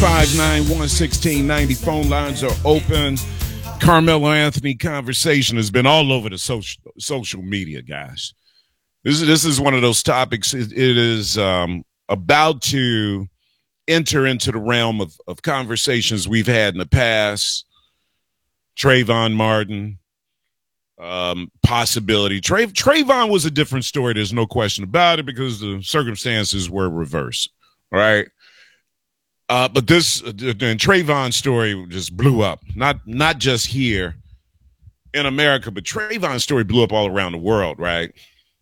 591-1690. Phone lines are open. Carmelo Anthony conversation has been all over the social media, guys. This is one of those topics. It is about to enter into the realm of conversations we've had in the past. Trayvon Martin, possibility. Trayvon was a different story. There's no question about it because the circumstances were reversed. All right. But this Trayvon story just blew up, not just here in America, but Trayvon's story blew up all around the world, right?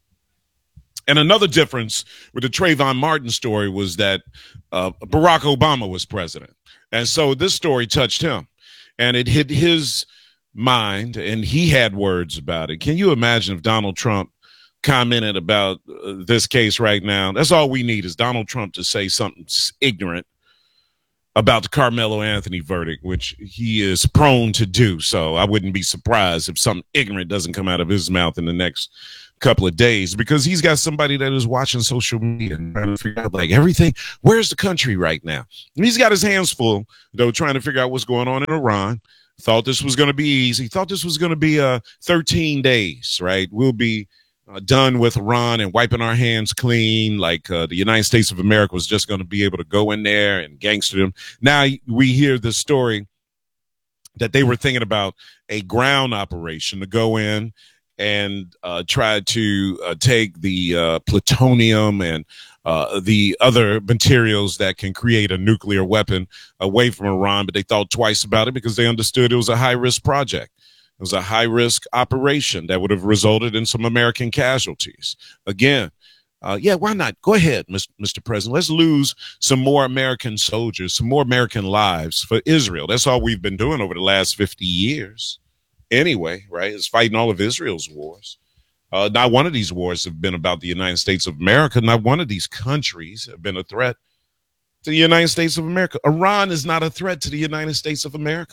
And another difference with the Trayvon Martin story was that Barack Obama was president. And so this story touched him, and it hit his mind, and he had words about it. Can you imagine if Donald Trump commented about this case right now? That's all we need is Donald Trump to say something ignorant about the Carmelo Anthony verdict, which he is prone to do. So I wouldn't be surprised if something ignorant doesn't come out of his mouth in the next couple of days, because he's got somebody that is watching social media and trying to figure out, like, everything. Where's the country right now? And he's got his hands full, though, trying to figure out what's going on in Iran. Thought this was going to be easy. Thought this was going to be 13 days, right? We'll be done with Iran and wiping our hands clean, like the United States of America was just going to be able to go in there and gangster them. Now we hear the story that they were thinking about a ground operation to go in and try to take the plutonium and the other materials that can create a nuclear weapon away from Iran, but they thought twice about it because they understood it was a high-risk project. It was a high-risk operation that would have resulted in some American casualties. Again, why not? Go ahead, Mr. President. Let's lose some more American soldiers, some more American lives for Israel. That's all we've been doing over the last 50 years anyway, right? It's fighting all of Israel's wars. Not one of these wars have been about the United States of America. Not one of these countries have been a threat to the United States of America. Iran is not a threat to the United States of America.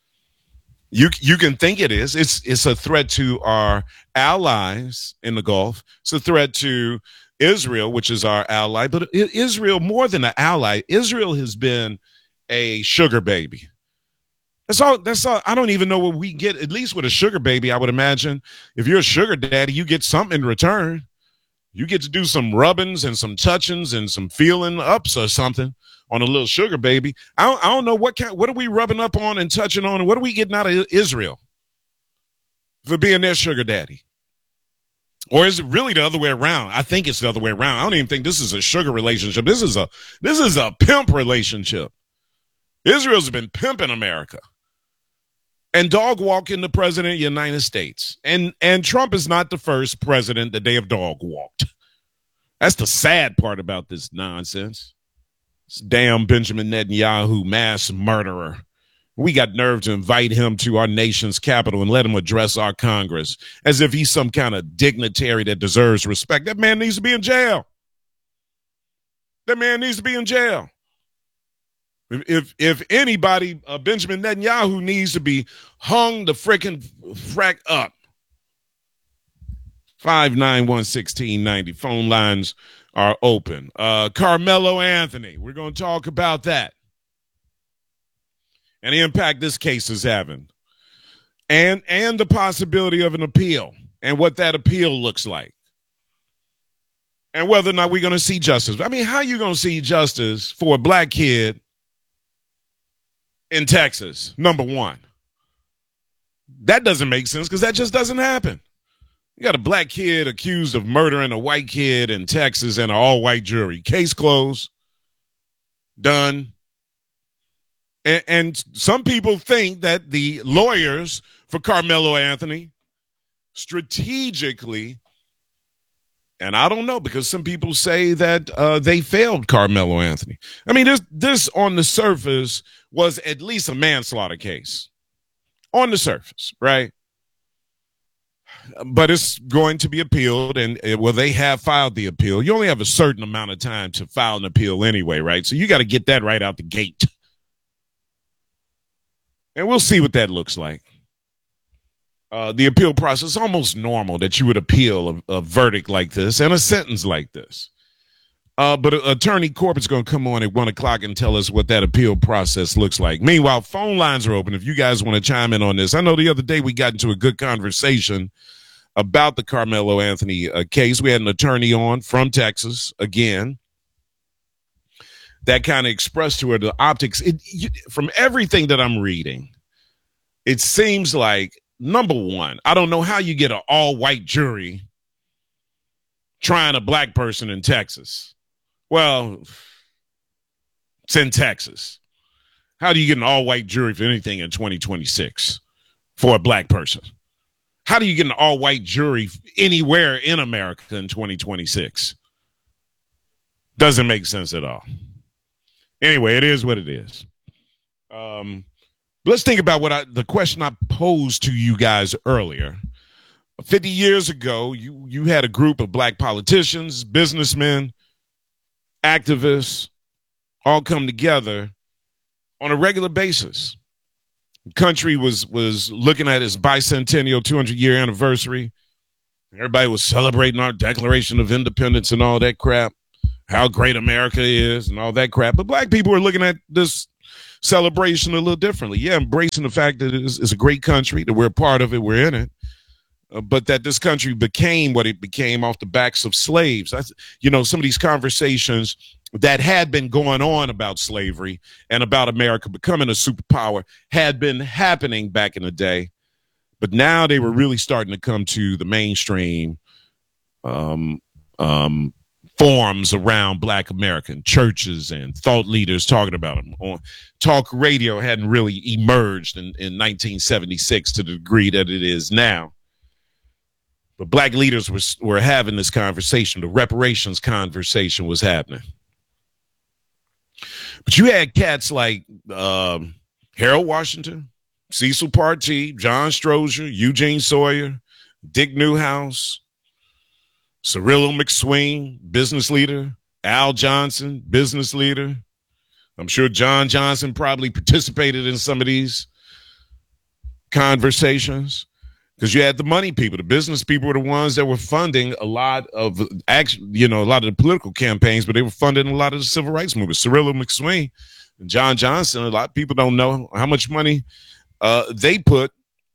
You can think it is. It's a threat to our allies in the Gulf. It's a threat to Israel, which is our ally. But Israel, more than an ally, Israel has been a sugar baby. That's all. I don't even know what we get, at least with a sugar baby. I would imagine if you're a sugar daddy, you get something in return. You get to do some rubbings and some touchings and some feeling ups or something on a little sugar baby. I don't know what are we rubbing up on and touching on, and what are we getting out of Israel for being their sugar daddy? Or is it really the other way around? I think it's the other way around. I don't even think this is a sugar relationship. This is a pimp relationship. Israel's been pimping America and dog walking the president of the United States. And Trump is not the first president that they have dog walked. That's the sad part about this nonsense. This damn Benjamin Netanyahu mass murderer. We got nerve to invite him to our nation's capital and let him address our Congress as if he's some kind of dignitary that deserves respect. That man needs to be in jail. That man needs to be in jail. If anybody, Benjamin Netanyahu needs to be hung the frickin' frack up. 591-1690. Phone lines are open. Carmelo Anthony, we're going to talk about that and the impact this case is having, and the possibility of an appeal and what that appeal looks like, and whether or not we're going to see justice. I mean, how are you going to see justice for a black kid in Texas? Number one, that doesn't make sense because that just doesn't happen. You got a black kid accused of murdering a white kid in Texas and an all-white jury. Case closed. Done. And some people think that the lawyers for Carmelo Anthony strategically, and I don't know, because some people say that they failed Carmelo Anthony. I mean, this on the surface was at least a manslaughter case. On the surface, right? But it's going to be appealed, and they have filed the appeal. You only have a certain amount of time to file an appeal anyway, right? So you got to get that right out the gate. And we'll see what that looks like. The appeal process is almost normal that you would appeal a verdict like this and a sentence like this. But Attorney Corbett's going to come on at 1 o'clock and tell us what that appeal process looks like. Meanwhile, phone lines are open if you guys want to chime in on this. I know the other day we got into a good conversation about the Carmelo Anthony case. We had an attorney on from Texas, again, that kind of expressed to her the optics. From everything that I'm reading, it seems like, number one, I don't know how you get an all-white jury trying a black person in Texas. Well, it's in Texas. How do you get an all-white jury for anything in 2026 for a black person? How do you get an all-white jury anywhere in America in 2026? Doesn't make sense at all. Anyway, it is what it is. Let's think about the question I posed to you guys earlier. 50 years ago, you had a group of black politicians, businessmen, activists, all come together on a regular basis. The country was looking at its bicentennial 200-year anniversary. Everybody was celebrating our Declaration of Independence and all that crap, how great America is and all that crap. But black people were looking at this celebration a little differently. Yeah, embracing the fact that it's a great country, that we're a part of it, we're in it. But that this country became what it became off the backs of slaves. Some of these conversations that had been going on about slavery and about America becoming a superpower had been happening back in the day. But now they were really starting to come to the mainstream forums around black American churches and thought leaders talking about them. On talk radio hadn't really emerged in 1976 to the degree that it is now. But black leaders were having this conversation. The reparations conversation was happening. But you had cats like Harold Washington, Cecil Partee, John Strozier, Eugene Sawyer, Dick Newhouse, Cyril McSween, business leader, Al Johnson, business leader. I'm sure John Johnson probably participated in some of these conversations. Because you had the money people, the business people were the ones that were funding a lot of the political campaigns, but they were funding a lot of the civil rights movement. Cyril McSween and John Johnson, a lot of people don't know how much money they put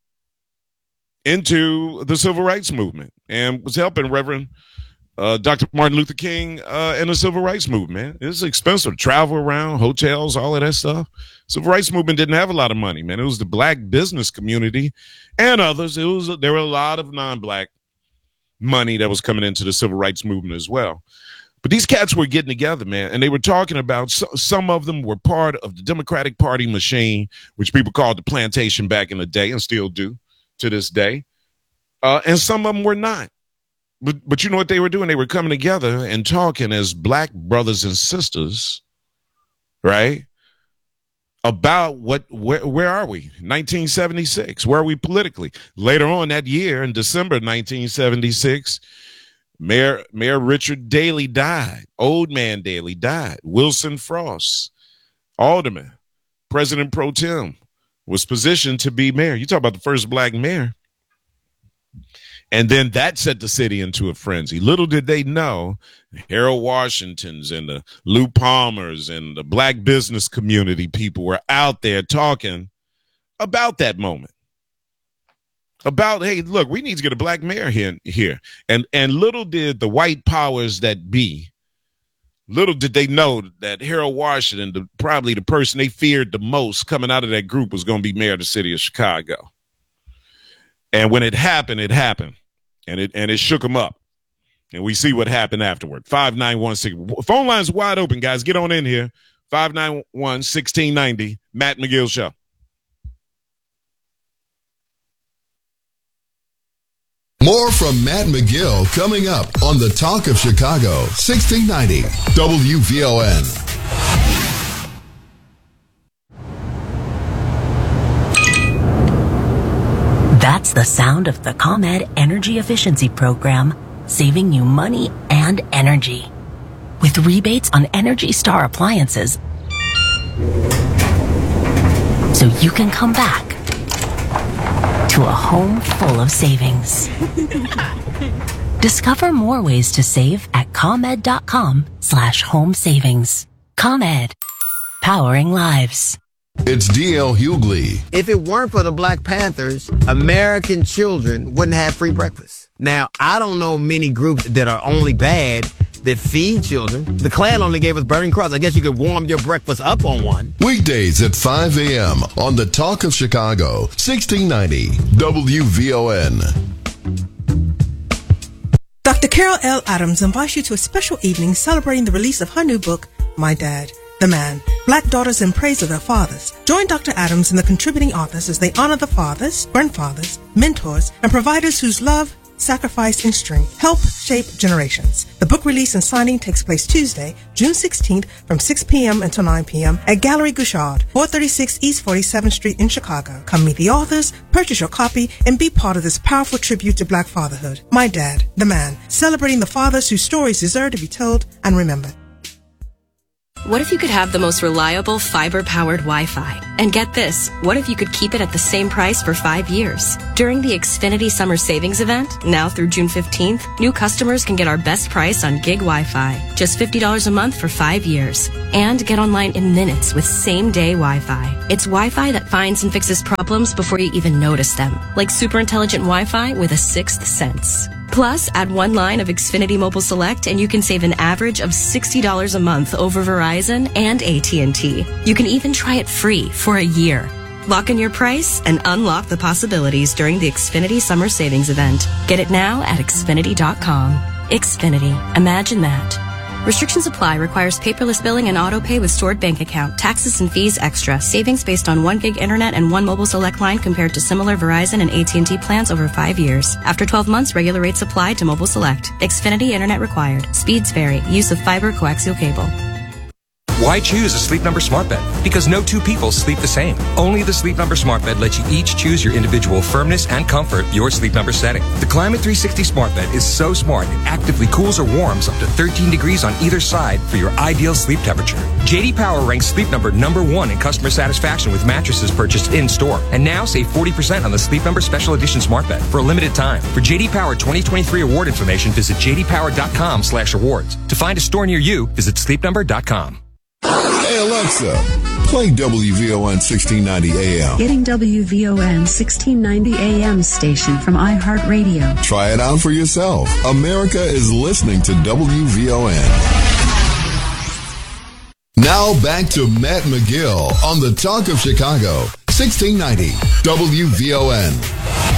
into the civil rights movement and was helping Reverend Dr. Martin Luther King and the civil rights movement. It was expensive to travel around, hotels, all of that stuff. Civil rights movement didn't have a lot of money, man. It was the black business community and others. There were a lot of non-black money that was coming into the civil rights movement as well. But these cats were getting together, man, and they were talking about some of them were part of the Democratic Party machine, which people called the plantation back in the day and still do to this day. And some of them were not. But you know what they were doing? They were coming together and talking as black brothers and sisters, right? About where are we? 1976. Where are we politically? Later on that year, in December 1976, Mayor Richard Daley died. Old man Daley died. Wilson Frost, alderman, president pro tem, was positioned to be mayor. You talk about the first black mayor. And then that set the city into a frenzy. Little did they know, Harold Washington's and the Lou Palmers and the black business community people were out there talking about that moment. About, hey, look, we need to get a black mayor here. And little did the white powers that be, little did they know that Harold Washington, probably the person they feared the most coming out of that group, was going to be mayor of the city of Chicago. And when it happened, and it shook them up. And we see what happened afterward. 5916. Phone lines wide open, guys. Get on in here. 591-1690. Matt McGill Show. More from Matt McGill coming up on the Talk of Chicago, 1690 WVON. That's the sound of the ComEd Energy Efficiency Program, saving you money and energy. With rebates on Energy Star appliances, so you can come back to a home full of savings. Discover more ways to save at ComEd.com/home savings. ComEd. Powering lives. It's D.L. Hughley. If it weren't for the Black Panthers, American children wouldn't have free breakfast. Now, I don't know many groups that are only bad that feed children. The Klan only gave us Burning Cross. I guess you could warm your breakfast up on one. Weekdays at 5 a.m. on the Talk of Chicago, 1690 WVON. Dr. Carol L. Adams invites you to a special evening celebrating the release of her new book, My Dad, the Man, Black Daughters in Praise of Their Fathers. Join Dr. Adams and the contributing authors as they honor the fathers, grandfathers, mentors, and providers whose love, sacrifice, and strength help shape generations. The book release and signing takes place Tuesday, June 16th from 6 p.m. until 9 p.m. at Gallery Gouchard, 436 East 47th Street in Chicago. Come meet the authors, purchase your copy, and be part of this powerful tribute to Black fatherhood. My Dad, the Man, celebrating the fathers whose stories deserve to be told and remembered. What if you could have the most reliable fiber-powered Wi-Fi? And get this, what if you could keep it at the same price for 5 years? During the Xfinity Summer Savings Event, now through June 15th, new customers can get our best price on gig Wi-Fi, just $50 a month for 5 years. And get online in minutes with same-day Wi-Fi. It's Wi-Fi that finds and fixes problems before you even notice them, like super intelligent Wi-Fi with a sixth sense. Plus, add one line of Xfinity Mobile Select and you can save an average of $60 a month over Verizon and AT&T. You can even try it free for a year. Lock in your price and unlock the possibilities during the Xfinity Summer Savings Event. Get it now at Xfinity.com. Xfinity. Imagine that. Restrictions apply. Requires paperless billing and auto pay with stored bank account. Taxes and fees extra. Savings based on 1 gig internet and 1 mobile select line compared to similar Verizon and AT&T plans over 5 years. After 12 months, regular rates apply to mobile select. Xfinity internet required. Speeds vary. Use of fiber coaxial cable. Why choose a Sleep Number smart bed? Because no two people sleep the same. Only the Sleep Number smart bed lets you each choose your individual firmness and comfort, your Sleep Number setting. The Climate 360 smart bed is so smart it actively cools or warms up to 13 degrees on either side for your ideal sleep temperature. J.D. Power ranks Sleep Number #1 in customer satisfaction with mattresses purchased in-store. And now save 40% on the Sleep Number Special Edition smart bed for a limited time. For J.D. Power 2023 award information, visit jdpower.com/awards. To find a store near you, visit sleepnumber.com. Hey, Alexa, play WVON 1690 AM. Getting WVON 1690 AM station from iHeartRadio. Try it out for yourself. America is listening to WVON. Now back to Matt McGill on the Talk of Chicago, 1690 WVON.